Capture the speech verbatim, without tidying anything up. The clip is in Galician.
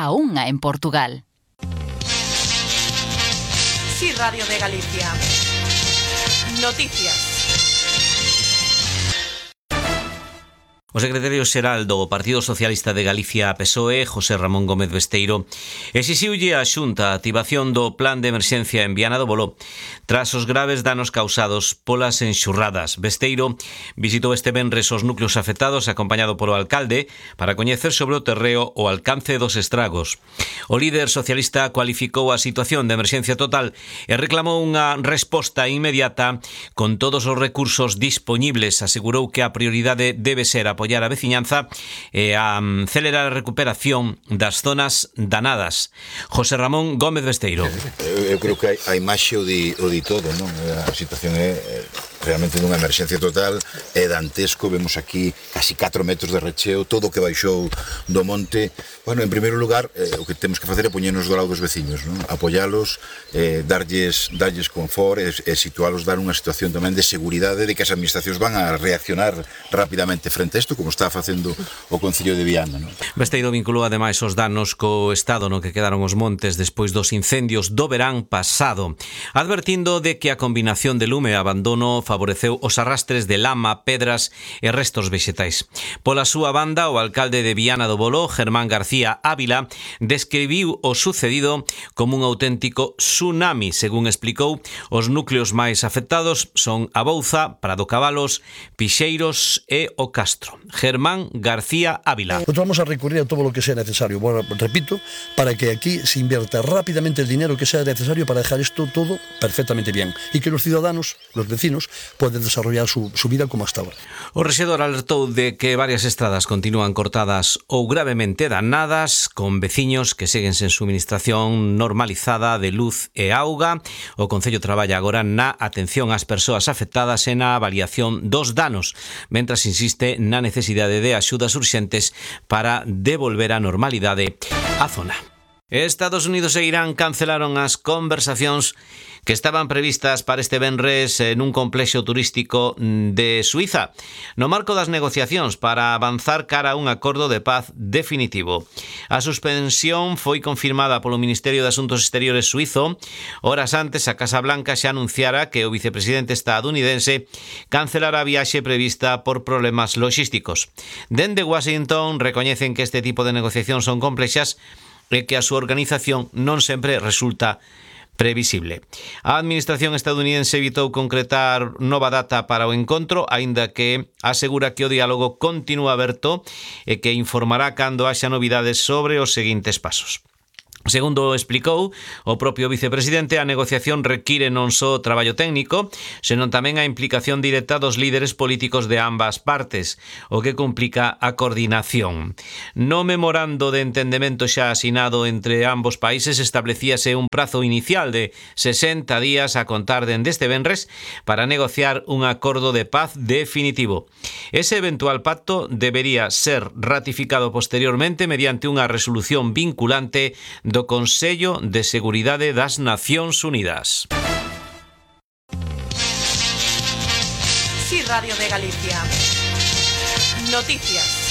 a unha en Portugal. Sí, Radio de Galicia. Noticias. O secretario xeral do Partido Socialista de Galicia, P S O E, José Ramón Gómez Besteiro, exixiulle á Xunta a activación do plan de emerxencia en Viana do Boló tras os graves danos causados polas enxurradas. Besteiro visitou este venres os núcleos afectados acompañado polo alcalde para coñecer sobre o terreo o alcance dos estragos. O líder socialista cualificou a situación de emerxencia total e reclamou unha resposta inmediata con todos os recursos dispoñibles. Asegurou que a prioridade debe ser a apoiar a veciñanza e a acelerar a recuperación das zonas danadas. José Ramón Gómez Besteiro. Eu, eu creo que a imaxe o di, o di todo, non? A situación é realmente dunha emerxencia total, é dantesco, vemos aquí casi catro metros de recheo, todo o que baixou do monte. Bueno, en primeiro lugar, eh, o que temos que facer é poñernos do lado dos veciños, non? Apoialos, eh, darlles, darlles confort e, e situalos, dar unha situación tamén de seguridade de que as administracións van a reaccionar rapidamente frente a isto, como está facendo o Concello de Viana, non? Besteiro vinculou ademais os danos co estado no que quedaron os montes despois dos incendios do verán pasado, advertindo de que a combinación de lume e abandono favoreceu os arrastres de lama, pedras e restos vexetais. Pola súa banda, o alcalde de Viana do Boló, Germán García Ávila, describiu o sucedido como un auténtico tsunami. Según explicou, os núcleos máis afectados son a Bouza, Prado Cabalos, Pixeiros e o Castro. Germán García Ávila. Nosotros vamos a recurrir a todo lo que sea necesario, bueno, repito, para que aquí se invierta rápidamente el dinero que sea necesario para dejar esto todo perfectamente bien y que los ciudadanos, los vecinos, puedan desarrollar su, su vida como hasta ahora. O rexedor alertou de que varias estradas continúan cortadas ou gravemente danadas, con veciños que seguen sen suministración normalizada de luz e auga. O Concello traballa agora na atención ás persoas afectadas e na avaliación dos danos, mentras insiste na necesidade de axudas urxentes para devolver a normalidade á zona. Estados Unidos e Irán cancelaron as conversacións que estaban previstas para este venres nun complexo turístico de Suiza, no marco das negociacións para avanzar cara a un acordo de paz definitivo. A suspensión foi confirmada polo Ministerio de Asuntos Exteriores suizo. Horas antes, a Casa Blanca xa anunciara que o vicepresidente estadounidense cancelara a viaxe prevista por problemas logísticos. Dende Washington recoñecen que este tipo de negociacións son complexas e que a súa organización non sempre resulta previsible. A administración estadounidense evitou concretar nova data para o encontro, aínda que asegura que o diálogo continúa aberto e que informará cando haxa novidades sobre os seguintes pasos. Segundo explicou o propio vicepresidente, a negociación require non só traballo técnico, senón tamén a implicación directa dos líderes políticos de ambas partes, o que complica a coordinación. No memorando de entendemento xa asinado entre ambos países establecíase un prazo inicial de sesenta días a contar dende este venres para negociar un acordo de paz definitivo. Ese eventual pacto debería ser ratificado posteriormente mediante unha resolución vinculante do Consello de Seguridade das Nacións Unidas. Sí, Radio de Galicia. Noticias.